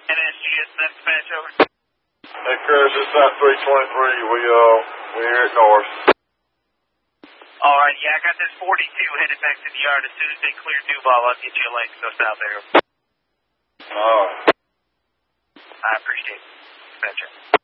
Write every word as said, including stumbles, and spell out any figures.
N S G S dispatch over. Hey, Chris, it's South three twenty-three. We, uh, we're here at North. All right, yeah, I got this forty-two headed back to the yard. As soon as they clear Duval, I'll get you a link to go south there. All right. I appreciate it. Dispatcher.